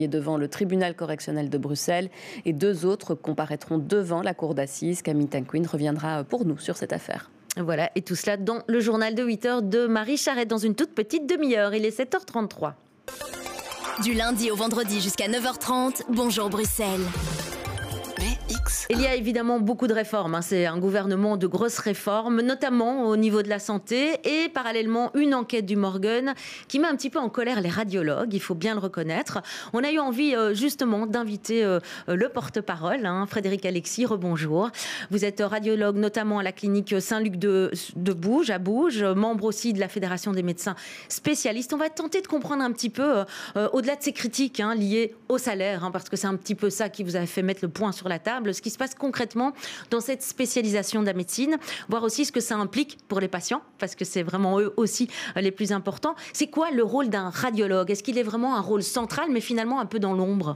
devant le tribunal correctionnel de Bruxelles et 2 autres comparaîtront devant la cour d'assises. Camille Tanquin reviendra pour nous sur cette affaire. Voilà, et tout cela dans le journal de 8h de Marie Charette dans une toute petite demi-heure. Il est 7h33. Du lundi au vendredi jusqu'à 9h30, bonjour Bruxelles. Il y a évidemment beaucoup de réformes. C'est un gouvernement de grosses réformes, notamment au niveau de la santé et parallèlement une enquête du Morgen qui met un petit peu en colère les radiologues, il faut bien le reconnaître. On a eu envie justement d'inviter le porte-parole, Frédéric Alexis, rebonjour. Vous êtes radiologue notamment à la clinique Saint-Luc de Bouge, à Bouge, membre aussi de la Fédération des médecins spécialistes. On va tenter de comprendre un petit peu, au-delà de ces critiques liées au salaire, parce que c'est un petit peu ça qui vous a fait mettre le point sur la table, ce qui se passe concrètement dans cette spécialisation de la médecine, voir aussi ce que ça implique pour les patients, parce que c'est vraiment eux aussi les plus importants. C'est quoi le rôle d'un radiologue? Est-ce qu'il est vraiment un rôle central, mais finalement un peu dans l'ombre?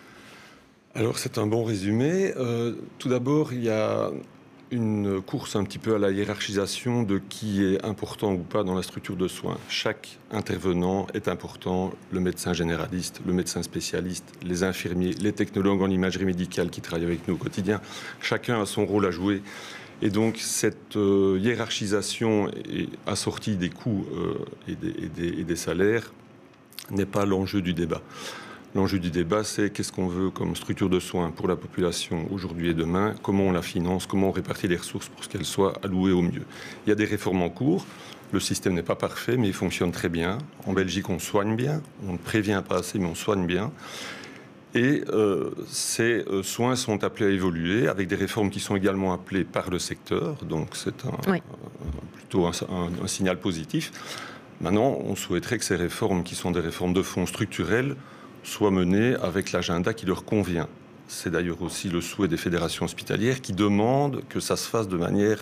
Alors c'est un bon résumé. Tout d'abord, il y a une course un petit peu à la hiérarchisation de qui est important ou pas dans la structure de soins. Chaque intervenant est important, le médecin généraliste, le médecin spécialiste, les infirmiers, les technologues en imagerie médicale qui travaillent avec nous au quotidien. Chacun a son rôle à jouer. Et donc cette hiérarchisation assortie des coûts et des salaires n'est pas l'enjeu du débat. L'enjeu du débat, c'est qu'est-ce qu'on veut comme structure de soins pour la population aujourd'hui et demain, comment on la finance, comment on répartit les ressources pour qu'elles soient allouées au mieux. Il y a des réformes en cours, le système n'est pas parfait, mais il fonctionne très bien. En Belgique, on soigne bien, on ne prévient pas assez, mais on soigne bien. Et ces soins sont appelés à évoluer avec des réformes qui sont également appelées par le secteur, donc c'est plutôt un signal positif. Maintenant, on souhaiterait que ces réformes, qui sont des réformes de fond structurelles, soient menées avec l'agenda qui leur convient. C'est d'ailleurs aussi le souhait des fédérations hospitalières qui demandent que ça se fasse de manière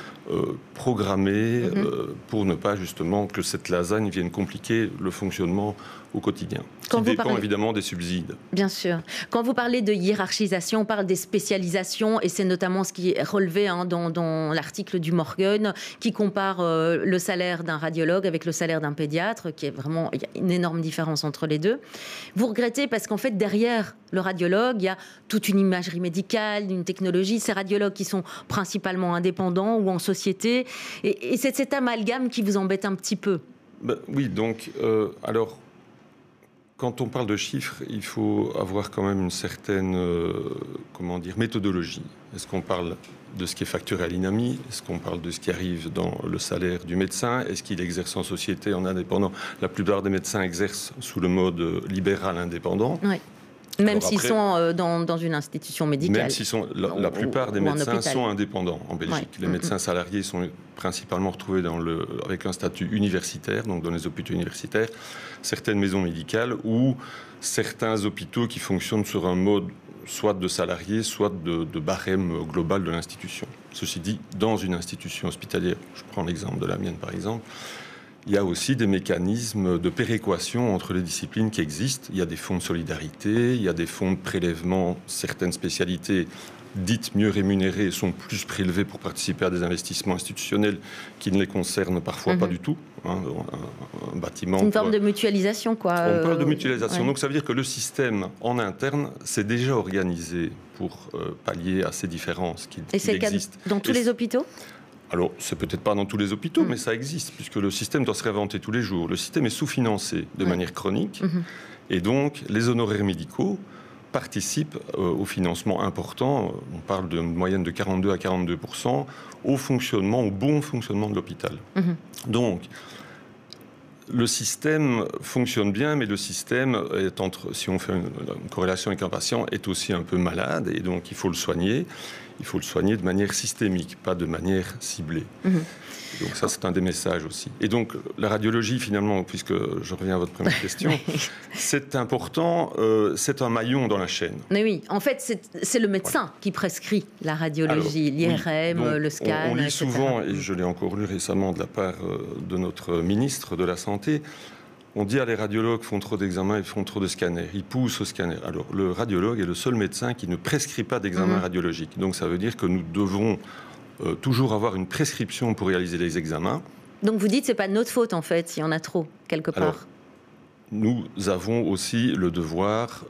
programmée pour ne pas justement que cette lasagne vienne compliquer le fonctionnement au quotidien. Qui dépend évidemment des subsides. Bien sûr. Quand vous parlez de hiérarchisation, on parle des spécialisations et c'est notamment ce qui est relevé dans l'article du Morgen qui compare le salaire d'un radiologue avec le salaire d'un pédiatre, qui est vraiment, il y a une énorme différence entre les deux. Vous regrettez parce qu'en fait derrière le radiologue, il y a toute une imagerie médicale, une technologie, ces radiologues qui sont principalement indépendants ou en société et c'est cet amalgame qui vous embête un petit peu. Oui, donc alors quand on parle de chiffres, il faut avoir quand même une certaine méthodologie. Est-ce qu'on parle de ce qui est facturé à l'INAMI? Est-ce qu'on parle de ce qui arrive dans le salaire du médecin? Est-ce qu'il exerce en société, en indépendant? La plupart des médecins exercent sous le mode libéral indépendant. Oui. Même s'ils sont dans une institution médicale. Même s'ils sont, la plupart des médecins sont indépendants en Belgique. Les médecins salariés sont principalement retrouvés avec un statut universitaire, donc dans les hôpitaux universitaires, certaines maisons médicales ou certains hôpitaux qui fonctionnent sur un mode soit de salariés, soit de barème global de l'institution. Ceci dit, dans une institution hospitalière, je prends l'exemple de la mienne par exemple, il y a aussi des mécanismes de péréquation entre les disciplines qui existent. Il y a des fonds de solidarité, il y a des fonds de prélèvement. Certaines spécialités dites mieux rémunérées sont plus prélevées pour participer à des investissements institutionnels qui ne les concernent parfois pas du tout. Un bâtiment. C'est une forme de mutualisation, quoi. On parle de mutualisation. Donc ça veut dire que le système en interne s'est déjà organisé pour pallier à ces différences qui existent. Et c'est le cas dans tous les hôpitaux ? Alors, c'est peut-être pas dans tous les hôpitaux, mais ça existe, puisque le système doit se réinventer tous les jours. Le système est sous-financé de manière chronique, et donc les honoraires médicaux participent au financement important. On parle d'une moyenne de 42 à 42% au bon fonctionnement de l'hôpital. Donc, le système fonctionne bien, mais le système si on fait une corrélation avec un patient, est aussi un peu malade, et donc il faut le soigner. Il faut le soigner de manière systémique, pas de manière ciblée. Donc ça, c'est un des messages aussi. Et donc, la radiologie, finalement, puisque je reviens à votre première question, c'est important, c'est un maillon dans la chaîne. Mais oui, en fait, c'est le médecin qui prescrit la radiologie, l'IRM, le scan, on lit etc. souvent, et je l'ai encore lu récemment de la part de notre ministre de la Santé, on dit les radiologues font trop d'examens, ils font trop de scanners, ils poussent au scanner. Alors, le radiologue est le seul médecin qui ne prescrit pas d'examen radiologique. Donc, ça veut dire que nous devons toujours avoir une prescription pour réaliser les examens. Donc, vous dites que ce n'est pas de notre faute, en fait, s'il y en a trop, quelque part. Alors, nous avons aussi le devoir